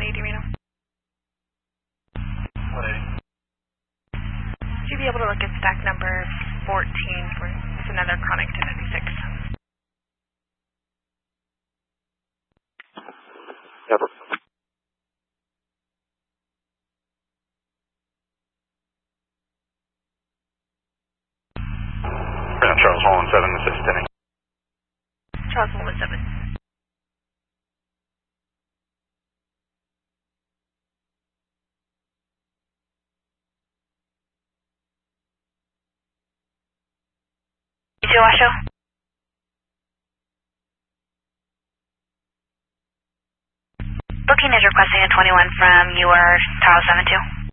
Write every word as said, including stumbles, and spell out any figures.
eighty Reno. one eighty. Would you be able to look at stack number fourteen for it's another chronic ten ninety-six? Never. Charles one seven, assist Denny. Charles one seven. Washoe. Booking is requesting a twenty-one from your Tower seven two.